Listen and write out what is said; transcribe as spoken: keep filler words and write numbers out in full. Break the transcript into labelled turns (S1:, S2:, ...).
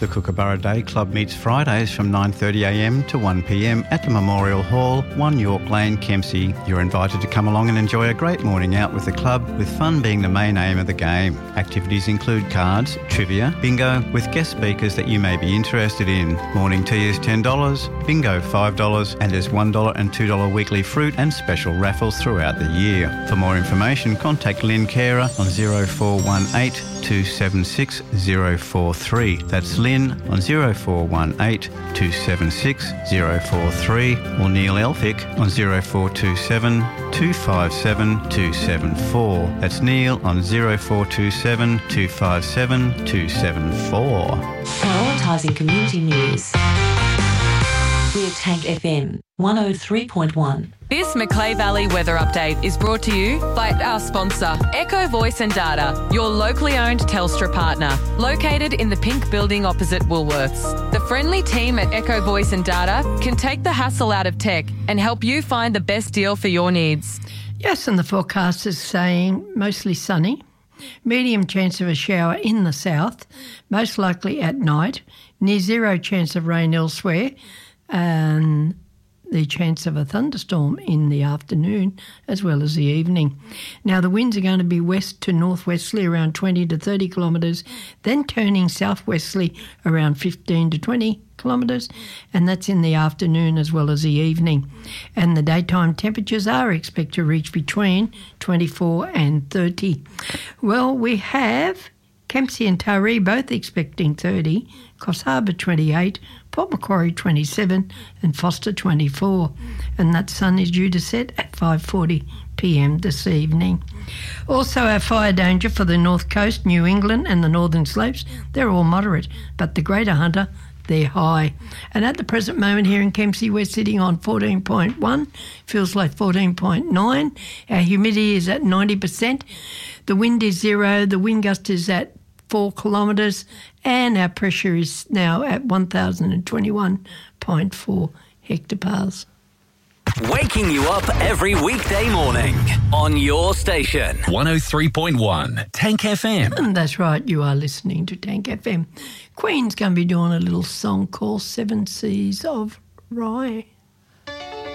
S1: The Kookaburra Day Club meets Fridays from nine thirty a m to one p m at the Memorial Hall, one York Lane, Kempsey. You're invited to come along and enjoy a great morning out with the club, with fun being the main aim of the game. Activities include cards, trivia, bingo, with guest speakers that you may be interested in. Morning tea is ten dollars, bingo five dollars, and there's one dollar and two dollars weekly fruit and special raffles throughout the year. For more information, contact Lynn Carer on zero four one eight two seven six zero four three. That's Lynn on zero four one eight two seven six zero four three, or Neil Elphick on zero four two seven two five seven two seven four. That's Neil on zero four two seven two five seven two seven four.
S2: Prioritising community news. We're Tank F M one oh three point one.
S3: This Macleay Valley weather update is brought to you by our sponsor, Echo Voice and Data, your locally owned Telstra partner, located in the pink building opposite Woolworths. The friendly team at Echo Voice and Data can take the hassle out of tech and help you find the best deal for your needs.
S4: Yes, and the forecast is saying mostly sunny, medium chance of a shower in the south, most likely at night, near zero chance of rain elsewhere, and the chance of a thunderstorm in the afternoon as well as the evening. Now, the winds are going to be west to northwesterly around twenty to thirty kilometres, then turning southwesterly around fifteen to twenty kilometres, and that's in the afternoon as well as the evening. And the daytime temperatures are expected to reach between twenty-four and thirty. Well, we have Kempsey and Taree both expecting thirty, Coffs Harbour twenty-eight, Port Macquarie twenty-seven and Foster twenty-four. And that sun is due to set at five forty p m this evening. Also, our fire danger for the North Coast, New England and the Northern Slopes, they're all moderate, but the Greater Hunter, they're high. And at the present moment here in Kempsey, we're sitting on fourteen point one, feels like fourteen point nine. Our humidity is at ninety percent. The wind is zero, the wind gust is at four kilometres, and our pressure is now at one thousand twenty-one point four hectopascals.
S5: Waking you up every weekday morning on your station. one oh three point one Tank F M.
S4: And that's right, you are listening to Tank F M. Queen's going to be doing a little song called Seven Seas of Rye.